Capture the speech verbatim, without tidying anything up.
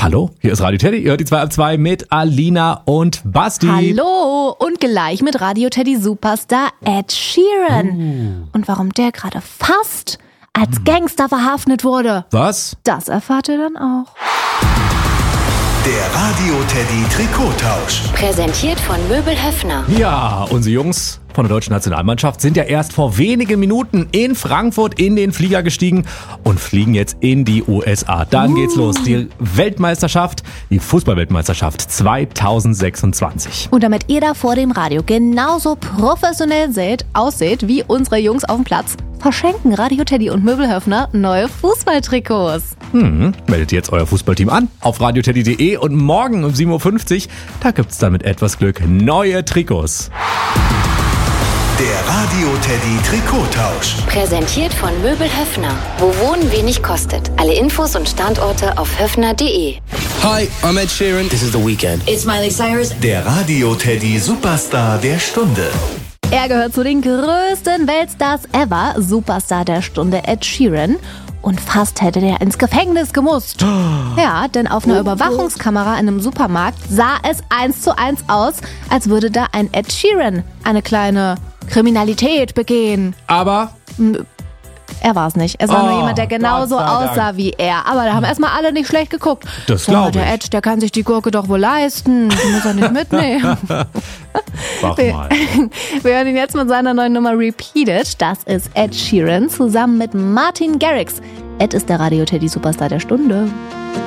Hallo, hier ist Radio Teddy. Ihr hört die zwei ab zwei mit Alina und Basti. Hallo und gleich mit Radio Teddy Superstar Ed Sheeran. Oh. Und warum der gerade fast als Gangster verhaftet wurde. Was? Das erfahrt ihr dann auch. Der Radio Teddy Trikottausch. Präsentiert von Möbel Höffner. Ja, unsere Jungs von der deutschen Nationalmannschaft sind ja erst vor wenigen Minuten in Frankfurt in den Flieger gestiegen und fliegen jetzt in die U S A. Dann geht's los. Die Weltmeisterschaft, die Fußballweltmeisterschaft zwanzig sechsundzwanzig. Und damit ihr da vor dem Radio genauso professionell seht, ausseht wie unsere Jungs auf dem Platz, verschenken Radio Teddy und Möbel Höffner neue Fußballtrikots. Hm, meldet jetzt euer Fußballteam an auf radioteddy punkt de und morgen um sieben Uhr fünfzig, da gibt's dann mit etwas Glück neue Trikots. Der Radio Teddy Trikottausch. Präsentiert von Möbel Höffner. Wo Wohnen wenig kostet. Alle Infos und Standorte auf höffner punkt de. Hi, I'm Ed Sheeran. This is The Weeknd. It's Miley Cyrus. Der Radio Teddy Superstar der Stunde. Er gehört zu den größten Weltstars ever, Superstar der Stunde Ed Sheeran. Und fast hätte der ins Gefängnis gemusst. Ja, denn auf einer Überwachungskamera in einem Supermarkt sah es eins zu eins aus, als würde da ein Ed Sheeran eine kleine Kriminalität begehen. Aber er war es nicht. Es war Oh, nur jemand, der genauso Gott sei Dank. aussah wie er. Aber da haben erstmal alle nicht schlecht geguckt. Das So, glaub der ich. Ed, der kann sich die Gurke doch wohl leisten. Die muss er nicht mitnehmen. mach mal. Wir hören ihn jetzt mit seiner neuen Nummer Repeated. Das ist Ed Sheeran zusammen mit Martin Garrix. Ed ist der Radio Teddy Superstar der Stunde.